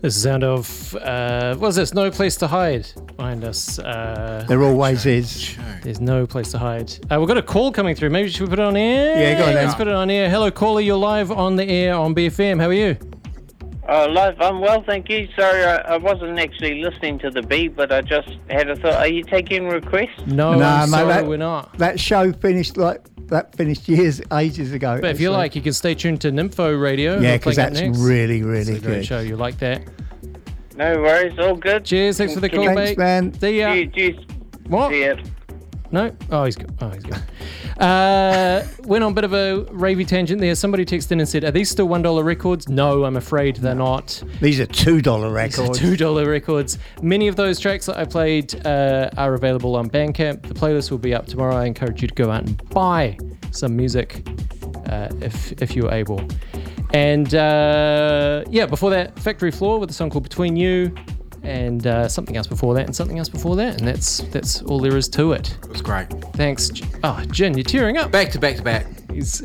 This is the sound of, what's this? No Place to Hide behind us. There always is. There's no place to hide. We've got a call coming through. Maybe should we put it on air? Yeah, go on then. Let's put it on air. Hello, caller. You're live on the air on BFM. How are you? Live, I'm well, thank you. Sorry, I wasn't actually listening to the beat, but I just had a thought. Are you taking requests? No, I'm sorry, we're not. That show finished ages ago. But if you like, you can stay tuned to Nympho Radio. Yeah, because Playing that's up next. really, really It's a great good. show. You like that? No worries, all good. Cheers. Thanks for the call, Thanks, mate. man. See ya. What? See ya. No? Oh, he's good. Went on a bit of a ravey tangent there. Somebody texted in and said, are these still $1 records? No, I'm afraid they're not. These are $2 records. These are $2 records. Many of those tracks that I played are available on Bandcamp. The playlist will be up tomorrow. I encourage you to go out and buy some music if you're able. And before that, Factory Floor with a song called Between You. And something else before that, and something else before that, and that's all there is to it. It was great. Thanks. Oh, Jin, you're tearing up. Back to back to back. He's